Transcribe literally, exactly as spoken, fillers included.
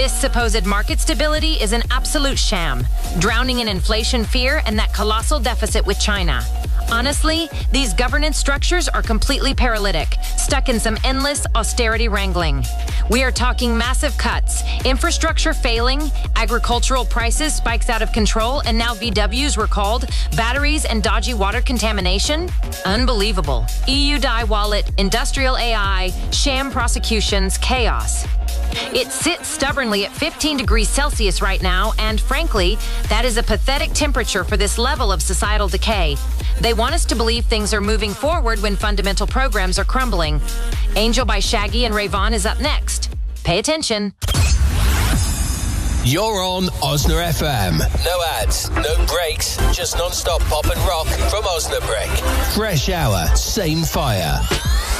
This supposed market stability is an absolute sham, drowning in inflation fear and that colossal deficit with China. Honestly, these governance structures are completely paralytic, stuck in some endless austerity wrangling. We are talking massive cuts, infrastructure failing, agricultural prices spikes out of control, and now V Ws recalled, batteries and dodgy water contamination? Unbelievable. E U die wallet, industrial A I, sham prosecutions, chaos. It sits stubbornly at fifteen degrees Celsius right now, and frankly, that is a pathetic temperature for this level of societal decay. They want us to believe things are moving forward when fundamental programs are crumbling. Angel by Shaggy and Rayvon is up next. Pay attention. You're on Osna F M. No ads, no breaks, just non-stop pop and rock from Osnabrück. Fresh hour, same fire.